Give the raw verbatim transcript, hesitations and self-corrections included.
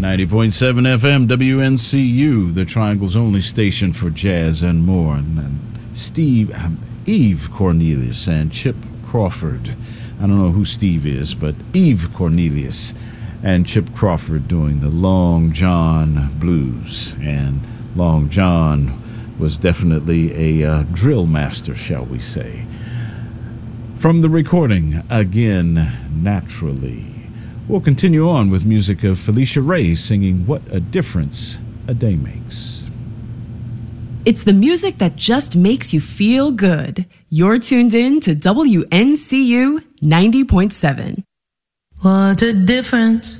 ninety point seven F M, W N C U, the Triangle's only station for jazz and more. And, and Steve, um, Eve Cornelius and Chip Crawford. I don't know who Steve is, but Eve Cornelius and Chip Crawford doing the Long John Blues. And Long John was definitely a uh, drill master, shall we say. From the recording, again, Naturally. We'll continue on with music of Felicia Ray singing What a Difference a Day Makes. It's the music that just makes you feel good. You're tuned in to W N C U ninety point seven. What a difference